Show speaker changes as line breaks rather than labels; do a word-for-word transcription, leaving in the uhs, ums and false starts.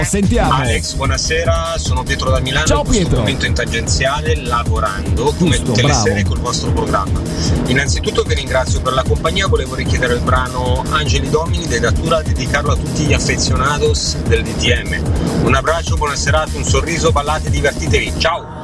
Sentiamo.
Alex, buonasera, sono Pietro da Milano.
Ciao
in questo
Pietro.
momento in tangenziale lavorando come
Giusto,
tutte
bravo.
le sere col vostro programma. Innanzitutto vi ringrazio per la compagnia, volevo richiedere il brano Angeli Domini de Datura, dedicarlo a tutti gli affezionados del D T M. Un abbraccio, buona serata, un sorriso, ballate, divertitevi, ciao!